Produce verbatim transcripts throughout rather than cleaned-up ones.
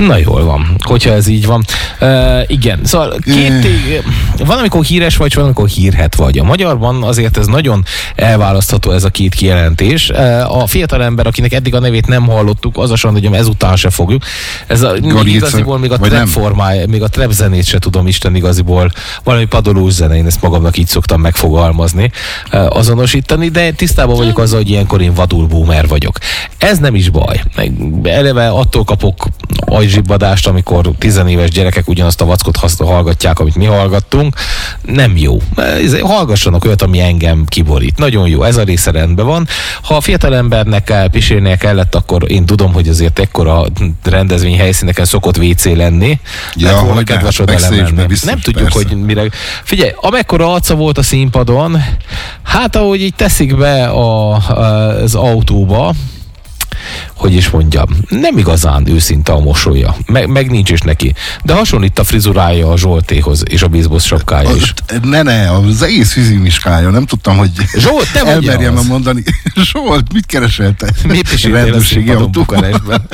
Na jól van, hogyha ez így van. Uh, igen, szóval két ég, van, amikor híres vagy, van, amikor hírhet vagy. A magyarban azért ez nagyon elválasztható, ez a két kijelentés. Uh, a fiatalember, akinek eddig a nevét nem hallottuk, az a sand, hogy ezután se fogjuk. Ez a, igaziból még a trap formája, még a trap zenét se tudom Isten igaziból, valami padolós zene, én ezt magamnak így szoktam megfogalmazni, uh, azonosítani, de tisztában vagyok azzal, hogy ilyenkor én vadul boomer vagyok. Ez nem is baj. Eleve attól kapok ajzsibbadást, amikor tizenéves gyerekek ugyanazt a vackot hallgatják, amit mi hallgattunk. Nem jó. Hallgassanak olyat, ami engem kiborít. Nagyon jó, ez a része rendben van. Ha a fiatalembernek kell pisilnie kellett, akkor én tudom, hogy azért ekkora rendezvény helyszíneken szokott vé cé lenni. Ja, hogy nem tudjuk, persze. Hogy mire... Figyelj, amekkora arca volt a színpadon, hát ahogy így teszik be a, az autóba, hogy is mondjam, nem igazán őszinte a mosolya, meg, meg nincs is neki. De hasonlít a frizurája a Zsoltéhoz, és a baseball sapkája is. Ne, ne, az egész fizimiskája, nem tudtam, hogy Zsolt, te elmerjem mondani. Zsolt, mit keresel te? Mit piséltél a színpadon Bukarestben?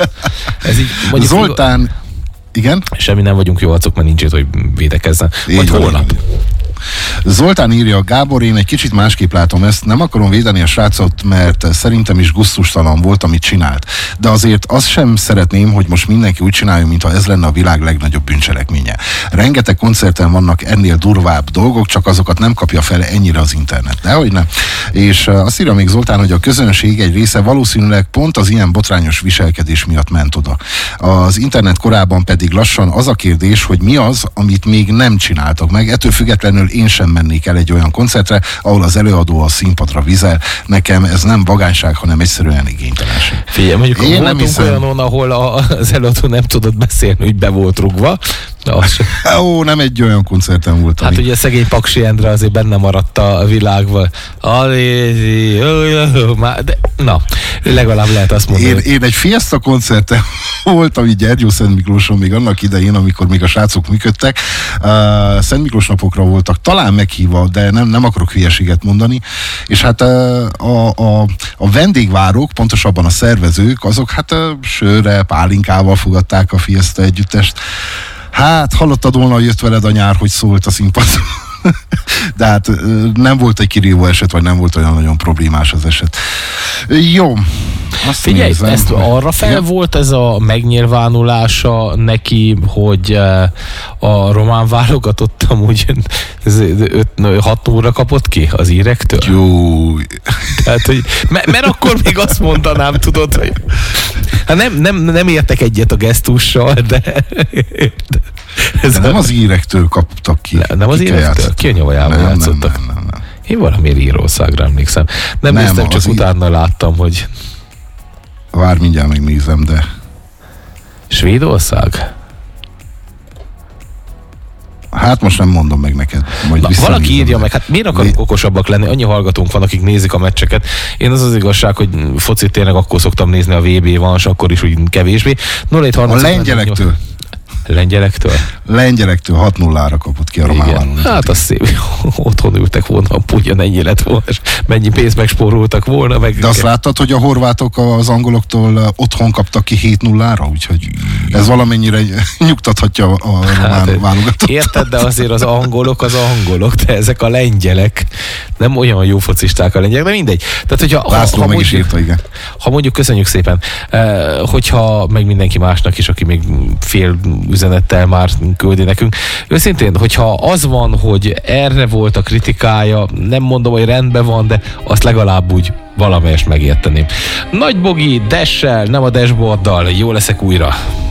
Zoltán, igen? Semmi, nem vagyunk jó arcok, mert nincs itt, hogy védekezzen. Majd holnap. Zoltán írja, Gábor, én egy kicsit másképp látom ezt, nem akarom védeni a srácot, mert szerintem is gusztustalan volt, amit csinált. De azért azt sem szeretném, hogy most mindenki úgy csinálja, mintha ez lenne a világ legnagyobb bűncselekménye. Rengeteg koncerten vannak ennél durvább dolgok, csak azokat nem kapja fel ennyire az internet. Dehogy nem. És azt írja még Zoltán, hogy a közönség egy része valószínűleg pont az ilyen botrányos viselkedés miatt ment oda. Az internet korában pedig lassan az a kérdés, hogy mi az, amit még nem csináltak meg. Ettől függetlenül én sem mennék el egy olyan koncertre, ahol az előadó a színpadra vizel. Nekem ez nem vagányság, hanem egyszerűen igénytelenség. Figyelj, mondjuk én voltunk hiszem... olyanon, ahol az előadó nem tudott beszélni, hogy be volt rugva. Ó, nem egy olyan koncerten voltam. Hát ugye szegény Paksi Endre azért benne maradt a világban. De, na, legalább lehet azt mondani. Én, én egy Fiesta koncerten voltam így Gyergyó-Szent Miklóson még annak idején, amikor még a srácok működtek. Uh, Szent Miklós napokra voltak, talán meghívva, de nem, nem akarok hülyeséget mondani. És hát uh, a, a, a vendégvárók, pontosabban a szervezők, azok hát uh, sörre, pálinkával fogadták a Fiesta együttest. Hát, hallottad volna, hogy jött veled a nyár, hogy szólt a színpadon. De hát nem volt egy kirívó eset, vagy nem volt olyan nagyon problémás az eset. Jó. Azt Figyelj, nézem, ezt arra fel igen? volt ez a megnyilvánulása neki, hogy a román válogatott amúgy hat óra kapott ki az írektől? Jó. Tehát, hogy, mert akkor még azt mondanám, tudod, hogy hát nem, nem, nem értek egyet a gesztussal, de... Ez de nem az írektől kaptak ki. Ne, nem az írektől? Ki a nyavajával játszottak? Nem, nem, nem, nem. Én valamiért Írországra emlékszem. Nem, nem néztem, csak utána ír... láttam, hogy... Várj, mindjárt megnézem, de... Svédország? Hát most nem mondom meg neked. Majd Na, valaki írja meg, hát miért akarunk Né... okosabbak lenni? Annyi hallgatónk van, akik nézik a meccseket. Én az az igazság, hogy focit tényleg akkor szoktam nézni, a vé bé van, és akkor is úgy kevésbé. A lengyelektől. Lengyelektől? Lengyelektől hat nullára kapott ki a román válogatott. Hát az szép. Otthon ültek volna, a ugyan ennyi lett volna, és mennyi pénzt megspóroltak volna. Meg de azt láttad, hogy a horvátok az angoloktól otthon kaptak ki hét nullára? Úgyhogy ez valamennyire nyugtathatja a román hát, válogatott. Érted, de azért az angolok az angolok, de ezek a lengyelek nem olyan jó focisták a lengyelek, de mindegy. Tehát, hogyha, László ha, ha meg mondjuk, is írta, igen. Ha mondjuk, köszönjük szépen, eh, hogyha meg mindenki másnak is, aki még fél üzenettel már küldi nekünk. Őszintén, hogyha az van, hogy erre volt a kritikája, nem mondom, hogy rendben van, de azt legalább úgy valamelyest megérteném. Nagy Bogi, Dash-sel, nem a dashboarddal, jó leszek újra.